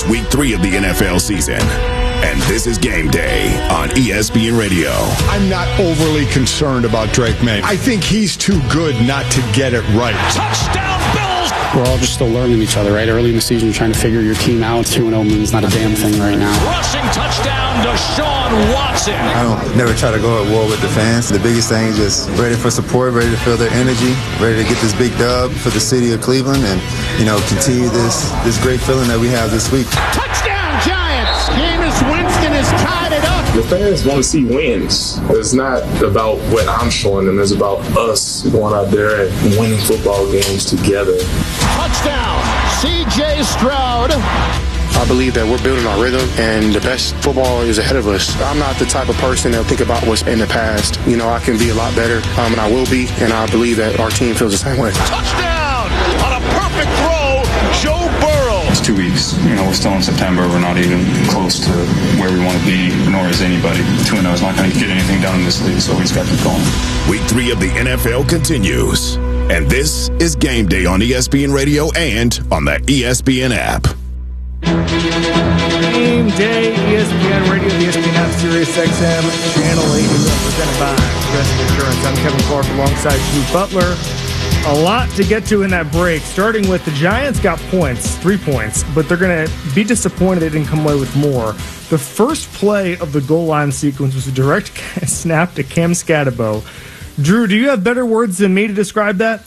It's week 3 of the NFL season, and this is Game Day on ESPN Radio. I'm not overly concerned about Drake May. I think he's too good not to get it right. Touchdown, Bills! We're all just still learning each other, right? Early in the season, you're trying to figure your team out. 2-0 means not a damn thing right now. Rushing touchdown, Deshaun Watson. I don't never try to go at war with the fans. The biggest thing is just ready for support, ready to feel their energy, ready to get this big dub for the city of Cleveland and, continue this great feeling that we have this week. Touchdown, Giants! Jameis Winston has tied it up. The fans want to see wins. It's not about what I'm showing them. It's about us going out there and winning football games together. Touchdown, C.J. Stroud. I believe that we're building our rhythm, and the best football is ahead of us. I'm not the type of person that think about what's in the past. I can be a lot better, and I will be, and I believe that our team feels the same way. Touchdown! On a perfect throw, Joe Burrow. It's 2 weeks. We're still in September. We're not even close to where we want to be, nor is anybody. 2-0 is not going to get anything done in this league, so we just got to keep going. Week 3 of the NFL continues, and this is Game Day on ESPN Radio and on the ESPN app. Game Day, ESPN Radio, the ESPN app, Sirius XM, Channel 80, represented by Progressive Insurance. I'm Kevin Clark alongside Drew Butler. A lot to get to in that break, starting with the Giants got points, 3 points, but they're going to be disappointed they didn't come away with more. The first play of the goal line sequence was a direct snap to Cam Scatterbo. Drew, do you have better words than me to describe that?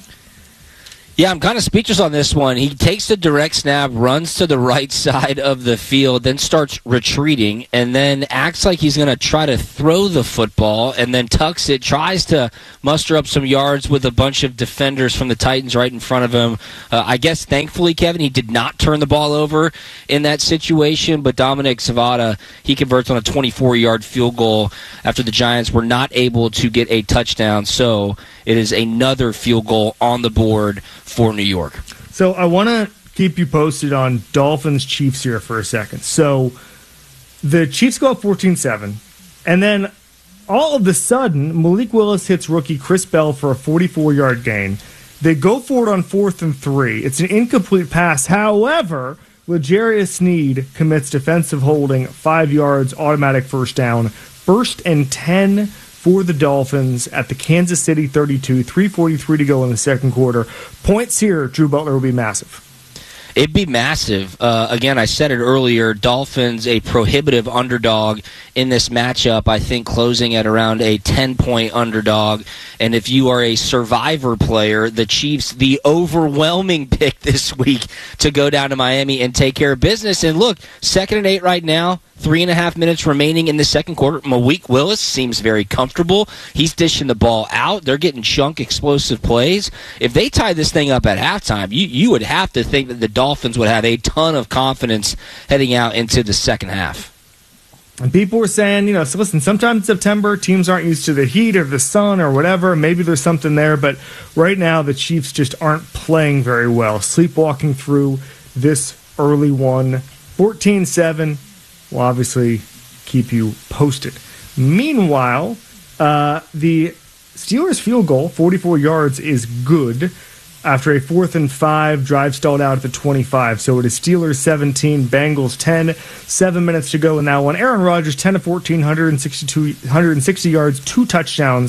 Yeah, I'm kind of speechless on this one. He takes the direct snap, runs to the right side of the field, then starts retreating, and then acts like he's going to try to throw the football, and then tucks it, tries to muster up some yards with a bunch of defenders from the Titans right in front of him. I guess, thankfully, Kevin, he did not turn the ball over in that situation, but Dominic Savada, he converts on a 24-yard field goal after the Giants were not able to get a touchdown, so it is another field goal on the board for New York. So I want to keep you posted on Dolphins-Chiefs here for a second. So the Chiefs go up 14-7, and then all of a sudden, Malik Willis hits rookie Chris Bell for a 44-yard gain. They go for it on 4th and 3. It's an incomplete pass. However, L'Jarius Sneed commits defensive holding, 5 yards, automatic first down. 1st and 10 for the Dolphins at the Kansas City 32, 3:43 to go in the second quarter. Points here, Drew Butler, will be massive. It'd be massive. Again, I said it earlier, Dolphins a prohibitive underdog in this matchup, I think closing at around a 10-point underdog. And if you are a survivor player, the Chiefs, the overwhelming pick this week to go down to Miami and take care of business. And look, 2nd and 8 right now, 3.5 minutes remaining in the second quarter. Malik Willis seems very comfortable. He's dishing the ball out. They're getting chunk explosive plays. If they tie this thing up at halftime, you would have to think that the Dolphins would have a ton of confidence heading out into the second half. And people were saying, so listen, sometimes in September, teams aren't used to the heat or the sun or whatever. Maybe there's something there. But right now, the Chiefs just aren't playing very well. Sleepwalking through this early one. 14-7. We'll obviously keep you posted. Meanwhile, the Steelers field goal, 44 yards, is good after a 4th and 5 drive stalled out at the 25. So it is Steelers 17, Bengals 10, 7 minutes to go in that one. Aaron Rodgers, 10 of 14, 160 yards, 2 touchdowns,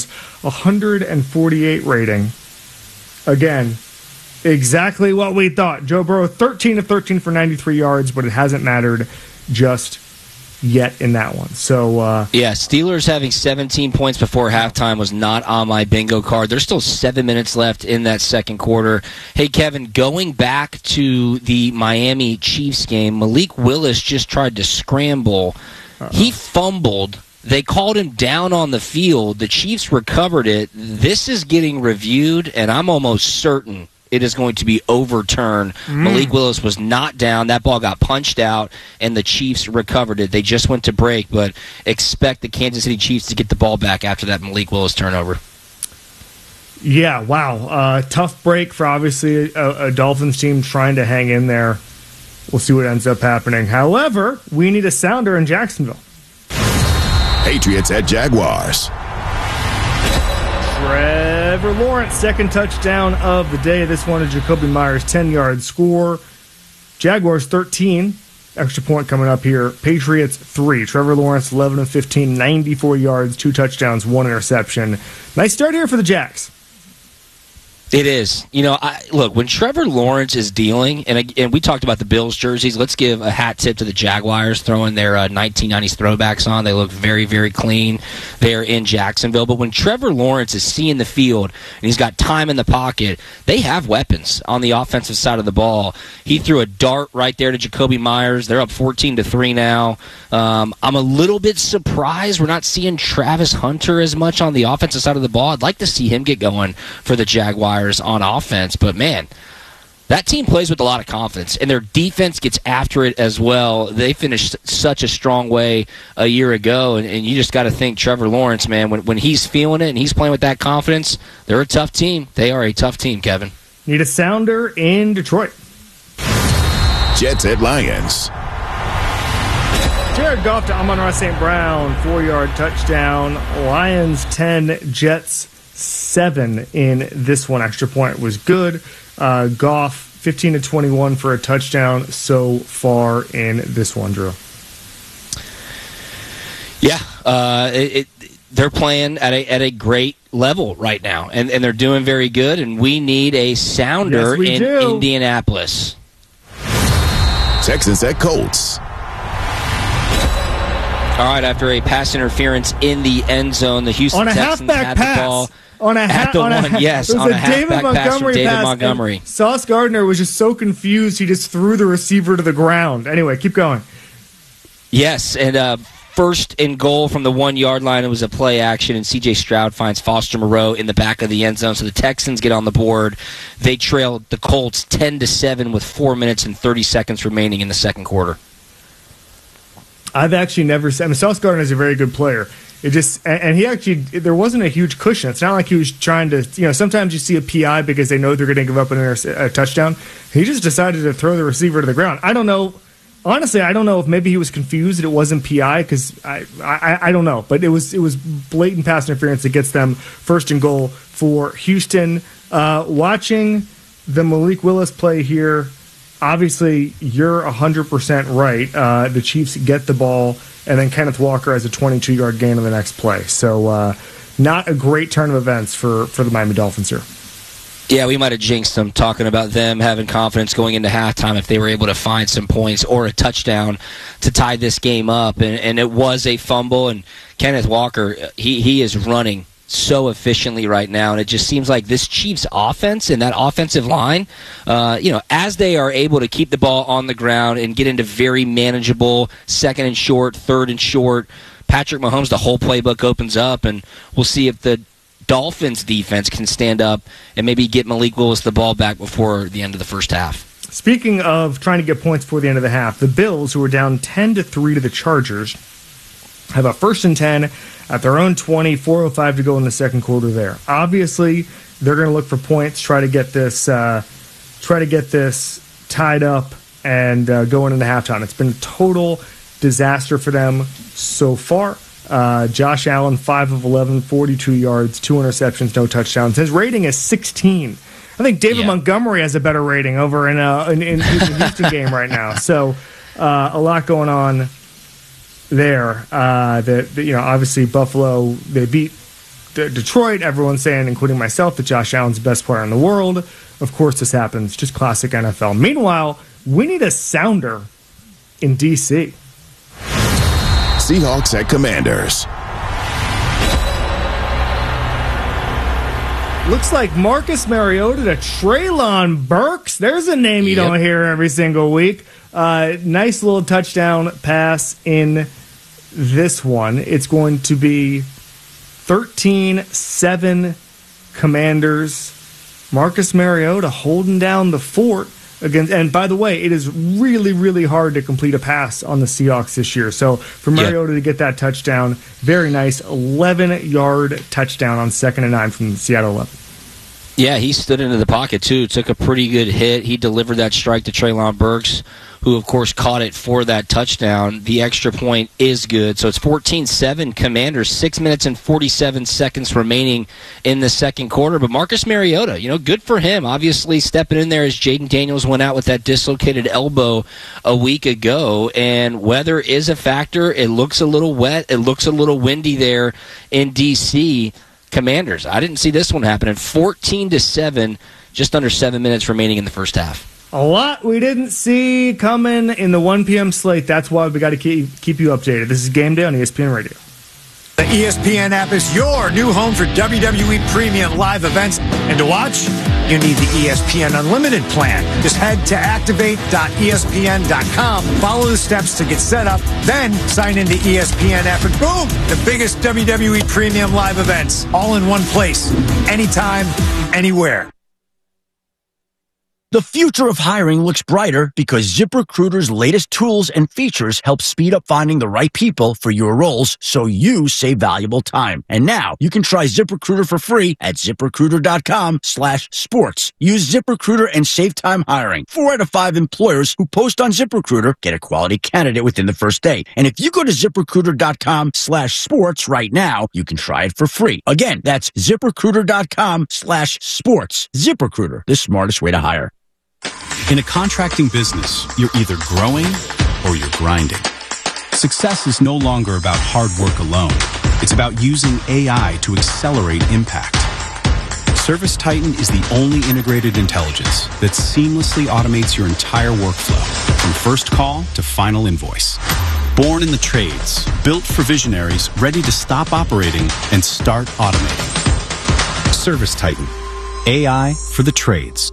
148 rating. Again, exactly what we thought. Joe Burrow, 13 of 13 for 93 yards, but it hasn't mattered just yet in that one. So yeah, Steelers having 17 points before halftime was not on my bingo card. There's still 7 minutes left in that second quarter. Hey, Kevin, going back to the Miami Chiefs game, Malik Willis just tried to scramble. He fumbled. They called him down on the field. The Chiefs recovered it. This is getting reviewed, and I'm almost certain it is going to be overturned. Malik Willis was not down. That ball got punched out, and the Chiefs recovered it. They just went to break, but expect the Kansas City Chiefs to get the ball back after that Malik Willis turnover. Yeah, wow. Tough break for obviously a Dolphins team trying to hang in there. We'll see what ends up happening. However, we need a sounder in Jacksonville. Patriots at Jaguars. Trevor Lawrence, second touchdown of the day. This one is Jacoby Myers, 10-yard score. Jaguars 13 extra point coming up here. Patriots 3. Trevor Lawrence 11 of 15, 94 yards, 2 touchdowns, 1 interception. Nice start here for the Jacks. It is. Look, when Trevor Lawrence is dealing, and we talked about the Bills jerseys, let's give a hat tip to the Jaguars throwing their 1990s throwbacks on. They look very, very clean there in Jacksonville. But when Trevor Lawrence is seeing the field and he's got time in the pocket, they have weapons on the offensive side of the ball. He threw a dart right there to Jacoby Myers. They're up 14-3 now. I'm a little bit surprised we're not seeing Travis Hunter as much on the offensive side of the ball. I'd like to see him get going for the Jaguars on offense, but man, that team plays with a lot of confidence, and their defense gets after it as well. They finished such a strong way a year ago, and you just got to think Trevor Lawrence, man, when he's feeling it and he's playing with that confidence, they're a tough team. They are a tough team, Kevin. Need a sounder in Detroit. Jets at Lions. Jared Goff to Amon-Ra St. Brown, 4-yard touchdown. Lions 10, Jets 7 in this one. Extra point was good. Goff 15 to 21 for a touchdown so far in this one, Drew. Yeah, they're playing at a great level right now, and they're doing very good. And we need a sounder in Indianapolis. Texans at Colts. All right, after a pass interference in the end zone, the Houston Texans had the ball. On a halfback pass from David Montgomery. Sauce Gardner was just so confused, he just threw the receiver to the ground. Anyway, keep going. Yes, and first and goal from the 1-yard line. It was a play action, and C.J. Stroud finds Foster Moreau in the back of the end zone. So the Texans get on the board. They trailed the Colts 10-7 with 4 minutes and 30 seconds remaining in the second quarter. I've actually never seen. Sauce Gardner is a very good player. It just, and he actually, there wasn't a huge cushion. It's not like he was trying to, sometimes you see a PI because they know they're going to give up a touchdown. He just decided to throw the receiver to the ground. I don't know. Honestly, I don't know if maybe he was confused that it wasn't PI because I don't know. But it was blatant pass interference that gets them first and goal for Houston. Watching the Malik Willis play here, obviously you're 100% right. The Chiefs get the ball, and then Kenneth Walker has a 22-yard gain on the next play. So not a great turn of events for the Miami Dolphins here. Yeah, we might have jinxed them talking about them having confidence going into halftime if they were able to find some points or a touchdown to tie this game up. And it was a fumble, and Kenneth Walker, he is running so efficiently right now, and it just seems like this Chiefs offense and that offensive line, as they are able to keep the ball on the ground and get into very manageable second and short, third and short, Patrick Mahomes, the whole playbook opens up, and we'll see if the Dolphins defense can stand up and maybe get Malik Willis the ball back before the end of the first half. Speaking of trying to get points before the end of the half, the Bills, who are down 10-3 to the Chargers, have a 1st and 10 at their own 20, 4:05 to go in the second quarter there. Obviously, they're going to look for points, try to get this tied up and going into halftime. It's been a total disaster for them so far. Josh Allen, 5 of 11, 42 yards, 2 interceptions, no touchdowns. His rating is 16. I think David Montgomery has a better rating over in the Houston game right now. So a lot going on there. Obviously Buffalo, they beat Detroit. Everyone's saying, including myself, that Josh Allen's the best player in the world. Of course, this happens. Just classic NFL. Meanwhile, we need a sounder in D.C. Seahawks at Commanders. Looks like Marcus Mariota to Treylon Burks. There's a name you don't hear every single week. Nice little touchdown pass in this one. It's going to be 13-7 Commanders. Marcus Mariota holding down the fort. And by the way, it is really, really hard to complete a pass on the Seahawks this year. So for Mariota to get that touchdown, very nice 11-yard touchdown on 2nd and 9 from the Seattle 11. Yeah, he stood into the pocket, too. Took a pretty good hit. He delivered that strike to Treylon Burks, who, of course, caught it for that touchdown. The extra point is good. So it's 14-7. Commanders, 6 minutes and 47 seconds remaining in the second quarter. But Marcus Mariota, good for him. Obviously stepping in there as Jaden Daniels went out with that dislocated elbow a week ago. And weather is a factor. It looks a little wet. It looks a little windy there in D.C., Commanders, I didn't see this one happening. 14-7, just under 7 minutes remaining in the first half. A lot we didn't see coming in the 1 p.m. slate. That's why we got to keep you updated. This is Game Day on ESPN Radio. The ESPN app is your new home for WWE Premium live events. And to watch, you need the ESPN Unlimited plan. Just head to activate.espn.com, follow the steps to get set up, then sign into ESPN app, and boom, the biggest WWE Premium live events, all in one place, anytime, anywhere. The future of hiring looks brighter because ZipRecruiter's latest tools and features help speed up finding the right people for your roles so you save valuable time. And now you can try ZipRecruiter for free at ZipRecruiter.com/sports. Use ZipRecruiter and save time hiring. 4 out of 5 employers who post on ZipRecruiter get a quality candidate within the first day. And if you go to ZipRecruiter.com/sports right now, you can try it for free. Again, that's ZipRecruiter.com/sports. ZipRecruiter, the smartest way to hire. In a contracting business, you're either growing or you're grinding. Success is no longer about hard work alone. It's about using AI to accelerate impact. ServiceTitan is the only integrated intelligence that seamlessly automates your entire workflow, from first call to final invoice. Born in the trades, built for visionaries ready to stop operating and start automating. ServiceTitan, AI for the trades.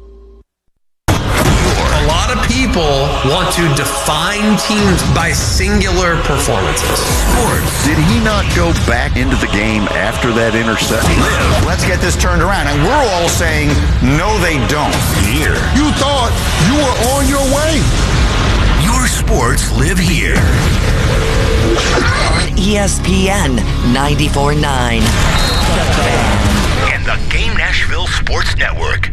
A lot of people want to define teams by singular performances. Sports. Did he not go back into the game after that interception? Let's get this turned around. And we're all saying, no, they don't. Here. You thought you were on your way. Your sports live here. On ESPN 94.9. And the Game Nashville Sports Network.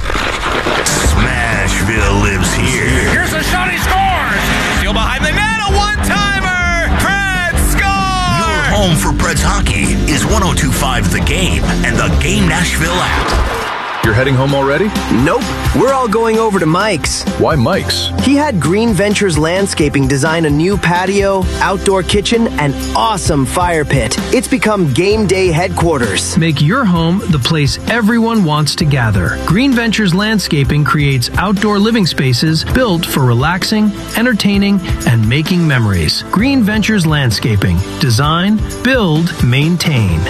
Smashville lives here. Here's a shot, he scores! Still behind the net, a one-timer! Preds score! Your home for Preds hockey is 102.5 The Game and the Game Nashville app. You're heading home already? Nope. We're all going over to Mike's. Why Mike's? He had Green Ventures Landscaping design a new patio, outdoor kitchen, and awesome fire pit. It's become game day headquarters. Make your home the place everyone wants to gather. Green Ventures Landscaping creates outdoor living spaces built for relaxing, entertaining, and making memories. Green Ventures Landscaping. Design, build, maintain.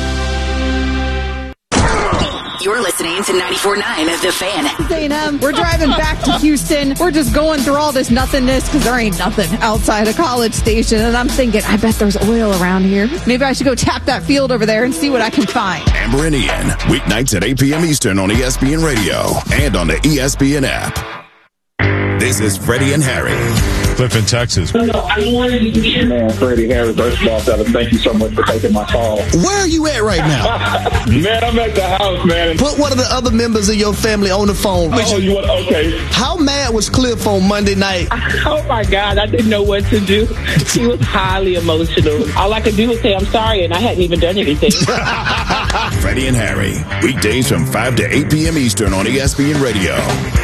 You're listening to 94.9 The Fan. A&M, we're driving back to Houston. We're just going through all this nothingness because there ain't nothing outside of College Station. And I'm thinking, I bet there's oil around here. Maybe I should go tap that field over there and see what I can find. Amber and Ian, weeknights at 8 p.m. Eastern on ESPN Radio and on the ESPN app. This is Freddie and Harry. Cliff in Texas. Man, Freddie Harry, first of all, fellas, thank you so much for taking my call. Where are you at right now? Man, I'm at the house, man. Put one of the other members of your family on the phone. Okay. How mad was Cliff on Monday night? Oh, my God. I didn't know what to do. He was highly emotional. All I could do was say, I'm sorry, and I hadn't even done anything. Freddie and Harry, weekdays from 5 to 8 p.m. Eastern on ESPN Radio.